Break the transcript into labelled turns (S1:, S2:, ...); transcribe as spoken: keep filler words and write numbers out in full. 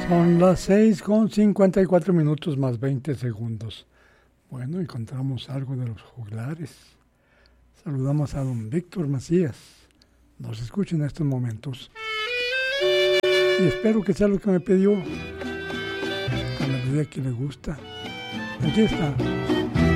S1: Son las seis con cincuenta y cuatro minutos más veinte segundos. Bueno, encontramos algo de los juglares. Saludamos a don Víctor Macías. Nos escucha en estos momentos. Y espero que sea lo que me pidió. A la medida que le gusta. Aquí está.